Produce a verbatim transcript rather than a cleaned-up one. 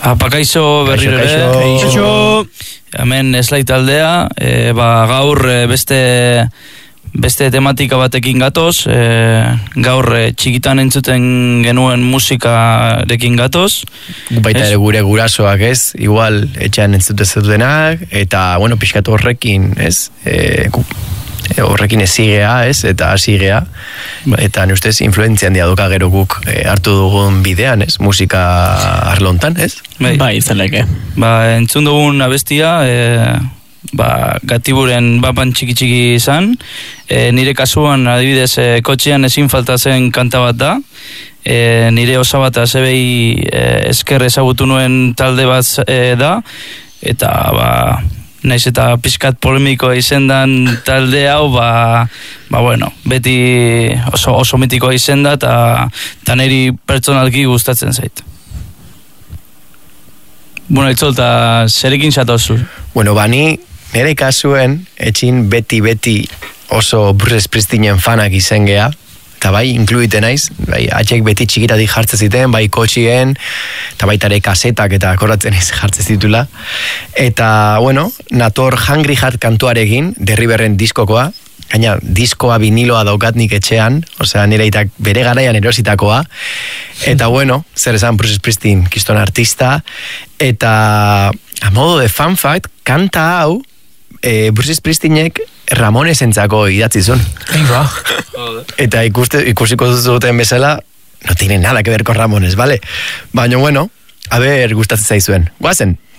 Apakaixo berriro ere. Kaixo. Hemen Slide taldea, e, ba, gaur e, beste beste tematika batekin gatoz, e, gaur e, txikitan entzuten genuen musikarekin gatoz. Baita ere gure gurasoak, ez? Igual etxean entzute zutenak, eta, bueno, pixkatu horrekin, ez? E, E, horrekin ezigea, ez, eta hasigea, eta ni ustez influentzia handia duka gero guk e, hartu dugun bidean, ez, musika arlontan, ez? Bai, bai zeleke. Ba, entzun dugun abestia, e, ba, Gatiburen bapan txiki-txiki izan, e, nire kasuan, adibidez, e, kotxean ezin falta zen kanta bat da, e, nire osabata zebei e, esker ezagutu nuen talde bat e, da, eta, ba, naiz eta pizkat polemiko izendan talde hau, ba, ba bueno, beti oso, oso mitiko izenda, eta ta niri pertsonalki gustatzen zait. Bueno, itzolta, zerekin zatozu? Bueno, bani, nire kasuen, etxin beti-beti oso Bruce Springsteenen fanak izen geha, eta bai, inkluite naiz, bai, atxek beti txikitatik jartzen ziten, bai kotxien, eta baita ere kasetak eta akordatzen ez jartzen zitula. Eta, bueno, nator Hungry Heart kantuarekin, Derriberren diskokoa, gaina diskoa viniloa daukat nik etxean, osea nire itak bere garaian erositakoa, eta bueno, zer esan Bruce Springsteen, kiston artista, eta a modo de fun fact, kanta hau, e, Bruce Springsteenek Ramonesentzako idatzi zuen. Eta ikuste, ikusiko zuten bezala, no tiene nada que ver con Ramones, ¿vale? Baina, bueno, a ver, gustatzen zaizuen. Guazen!